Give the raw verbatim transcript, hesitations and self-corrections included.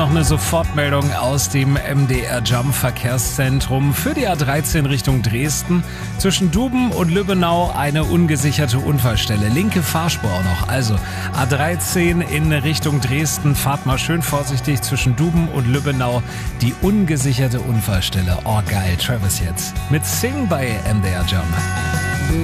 noch eine Sofortmeldung aus dem M D R Jump Verkehrszentrum für die A dreizehn Richtung Dresden. Zwischen Duben und Lübbenau eine ungesicherte Unfallstelle. Linke Fahrspur auch noch. Also A dreizehn in Richtung Dresden. Fahrt mal schön vorsichtig zwischen Duben und Lübbenau. Die ungesicherte Unfallstelle. Oh geil, Travis jetzt. Mit Sing bei M D R Jump.